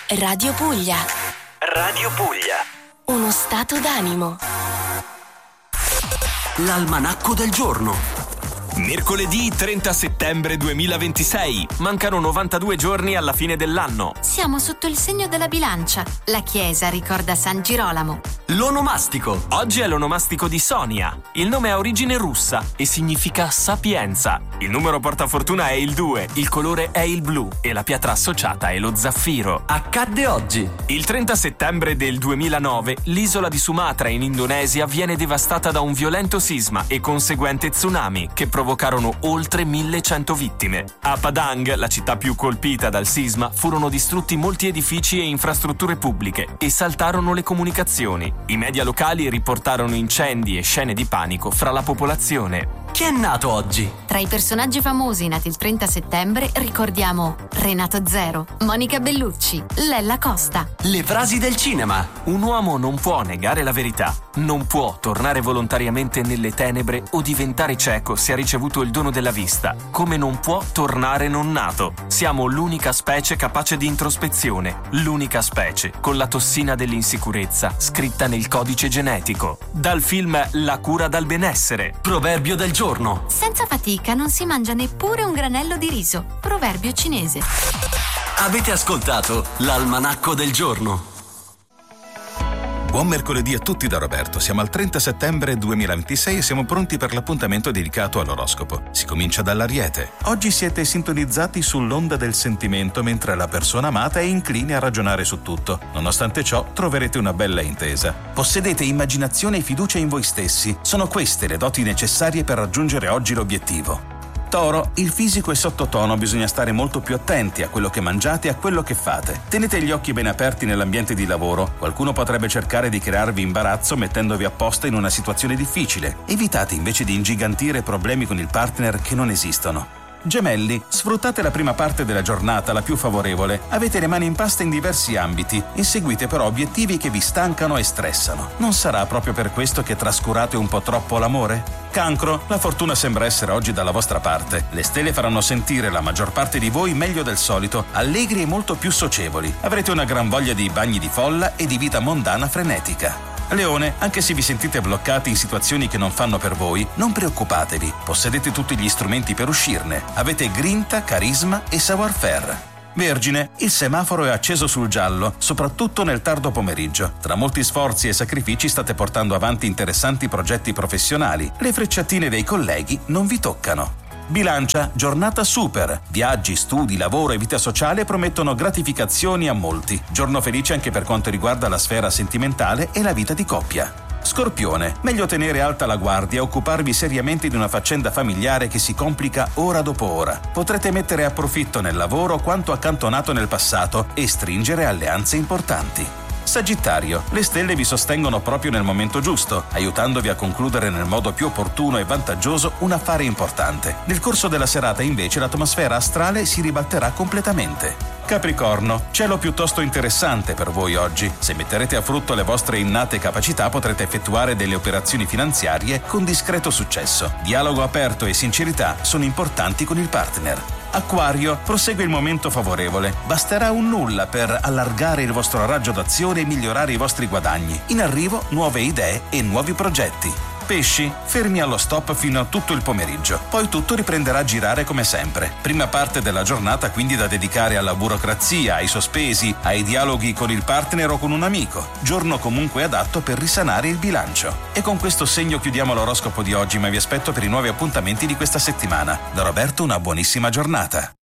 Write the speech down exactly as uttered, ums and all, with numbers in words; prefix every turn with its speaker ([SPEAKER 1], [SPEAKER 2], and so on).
[SPEAKER 1] Radio Puglia.
[SPEAKER 2] Radio Puglia.
[SPEAKER 1] Uno stato d'animo.
[SPEAKER 3] L'almanacco del giorno.
[SPEAKER 4] Mercoledì trenta settembre duemilaventisei. Mancano novantadue giorni alla fine dell'anno.
[SPEAKER 5] Siamo sotto il segno della bilancia. La chiesa ricorda San Girolamo.
[SPEAKER 3] L'onomastico.
[SPEAKER 4] Oggi è l'onomastico di Sonia. Il nome ha origine russa e significa sapienza. Il numero portafortuna è il due, il colore è il blu e la pietra associata è lo zaffiro.
[SPEAKER 3] Accadde oggi.
[SPEAKER 4] Il trenta settembre del duemilanove l'isola di Sumatra in Indonesia viene devastata da un violento sisma e conseguente tsunami che provocarono oltre millecento vittime. A Padang, la città più colpita dal sisma, furono distrutti molti edifici e infrastrutture pubbliche e saltarono le comunicazioni. I media locali riportarono incendi e scene di panico fra la popolazione.
[SPEAKER 3] Chi è nato oggi?
[SPEAKER 5] Tra i personaggi famosi nati il trenta settembre ricordiamo Renato Zero, Monica Bellucci, Lella Costa.
[SPEAKER 3] Le frasi del cinema.
[SPEAKER 4] Un uomo non può negare la verità, non può tornare volontariamente nelle tenebre o diventare cieco se ha ricevuto il dono della vista, come non può tornare non nato. Siamo l'unica specie capace di introspezione, l'unica specie con la tossina dell'insicurezza scritta nel codice genetico. Dal film La cura dal benessere.
[SPEAKER 3] Proverbio del giorno.
[SPEAKER 5] Senza fatica non si mangia neppure un granello di riso. Proverbio cinese.
[SPEAKER 3] Avete ascoltato l'almanacco del giorno.
[SPEAKER 6] Buon mercoledì a tutti da Roberto. Siamo al trenta settembre duemilaventisei e siamo pronti per l'appuntamento dedicato all'oroscopo. Si comincia dall'Ariete. Oggi siete sintonizzati sull'onda del sentimento mentre la persona amata è incline a ragionare su tutto. Nonostante ciò, troverete una bella intesa. Possedete immaginazione e fiducia in voi stessi. Sono queste le doti necessarie per raggiungere oggi l'obiettivo. Toro, il fisico è sottotono, bisogna stare molto più attenti a quello che mangiate e a quello che fate. Tenete gli occhi ben aperti nell'ambiente di lavoro. Qualcuno potrebbe cercare di crearvi imbarazzo mettendovi apposta in una situazione difficile. Evitate invece di ingigantire problemi con il partner che non esistono. Gemelli, sfruttate la prima parte della giornata, la più favorevole. Avete le mani in pasta in diversi ambiti. Inseguite però obiettivi che vi stancano e stressano. Non sarà proprio per questo che trascurate un po' troppo l'amore? Cancro, la fortuna sembra essere oggi dalla vostra parte. Le stelle faranno sentire la maggior parte di voi meglio del solito, allegri e molto più socievoli. Avrete una gran voglia di bagni di folla e di vita mondana frenetica. Leone, anche se vi sentite bloccati in situazioni che non fanno per voi, non preoccupatevi, possedete tutti gli strumenti per uscirne. Avete grinta, carisma e savoir-faire. Vergine, il semaforo è acceso sul giallo, soprattutto nel tardo pomeriggio. Tra molti sforzi e sacrifici state portando avanti interessanti progetti professionali. Le frecciatine dei colleghi non vi toccano. Bilancia, giornata super. Viaggi, studi, lavoro e vita sociale promettono gratificazioni a molti. Giorno felice anche per quanto riguarda la sfera sentimentale e la vita di coppia. Scorpione, meglio tenere alta la guardia e occuparvi seriamente di una faccenda familiare che si complica ora dopo ora. Potrete mettere a profitto nel lavoro quanto accantonato nel passato e stringere alleanze importanti. Sagittario, le stelle vi sostengono proprio nel momento giusto, aiutandovi a concludere nel modo più opportuno e vantaggioso un affare importante. Nel corso della serata invece l'atmosfera astrale si ribalterà completamente. Capricorno, cielo piuttosto interessante per voi oggi. Se metterete a frutto le vostre innate capacità potrete effettuare delle operazioni finanziarie con discreto successo. Dialogo aperto e sincerità sono importanti con il partner. Acquario, prosegue il momento favorevole. Basterà un nulla per allargare il vostro raggio d'azione e migliorare i vostri guadagni. In arrivo nuove idee e nuovi progetti. Pesci, fermi allo stop fino a tutto il pomeriggio. Poi tutto riprenderà a girare come sempre. Prima parte della giornata quindi da dedicare alla burocrazia, ai sospesi, ai dialoghi con il partner o con un amico. Giorno comunque adatto per risanare il bilancio. E con questo segno chiudiamo l'oroscopo di oggi, ma vi aspetto per i nuovi appuntamenti di questa settimana. Da Roberto una buonissima giornata.